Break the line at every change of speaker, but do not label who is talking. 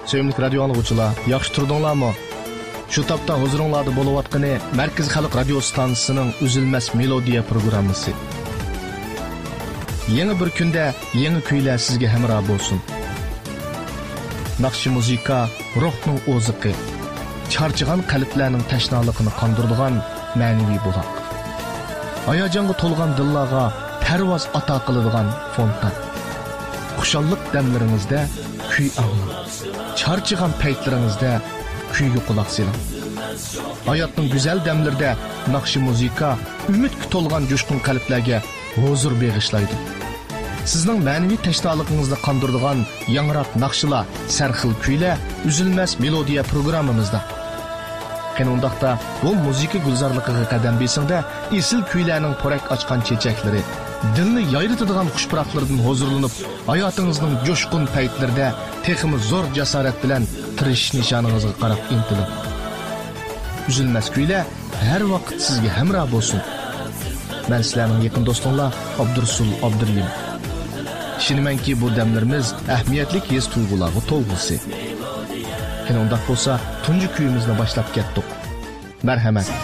Sevimli radio anlıqçılar, yaxşı turdunlarmı? Şu tapda huzuringlarda bo'layotgani Markaz Xalq radio stansiyasining Uzilmas melodiya programmasi. Yangi bir kunda yangi kuylar sizga hamroh bo'lsin. Naqshi muzika ruhning o'ziqi, charchigan qalblarning tashnaligini qondiradigan ma'naviy buloq. Hayajonga to'lgan dillarga parvoz ato qiladigan fontan. Xushallik damlaringizda kuy anglang. Charchigan paytlaringizda kuyga quloq soling. Hayotning go'zal damlarida naqshi muzika umidga to'lgan jo'shqin qalblarga huzur bag'ishlaydi. Sizning ma'naviy tashnoligingizni qondiradigan yangroq naqshlar, sarxil kuylar Uzilmas melodiya programmamizda. Qanundaqda bu muzika gulzorligiga qadam besingda esil kuylarning porak ochgan chechaklari, dilni yayritadigan xushpuroqlardan huzurlanib, hayotingizning jo'shqin paytlarida texmi zo'r jasorat bilan tirish nishoningizga qarab intiling. Uzilmas kuylar har vaqt sizga hamroh bo'lsin. Men sizlarning yaqin do'stinglar Abdursul Abdurlim. Ishonmanki bu damlarimiz ahamiyatli his tuyg'ularga to'lg'isi. Qanundaq bo'lsa, tunji kuyimizni boshlab ketdik. Marhamat.